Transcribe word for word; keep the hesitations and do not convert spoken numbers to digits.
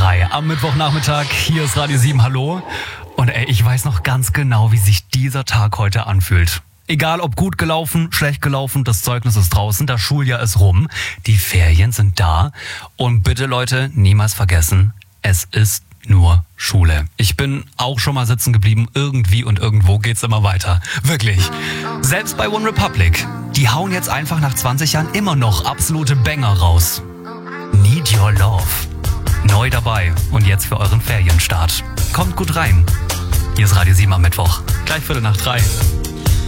drei am Mittwochnachmittag. Hier ist Radio sieben, hallo. Und ey, ich weiß noch ganz genau, wie sich dieser Tag heute anfühlt. Egal ob gut gelaufen, schlecht gelaufen, das Zeugnis ist draußen, das Schuljahr ist rum, die Ferien sind da. Und bitte Leute, niemals vergessen, es ist nur Schule. Ich bin auch schon mal sitzen geblieben, irgendwie und irgendwo geht's immer weiter. Wirklich. Selbst bei One Republic, die hauen jetzt einfach nach zwanzig Jahren immer noch absolute Banger raus. Need Your Love. Neu dabei und jetzt für euren Ferienstart. Kommt gut rein. Hier ist Radio sieben am Mittwoch. Gleich Viertel nach drei.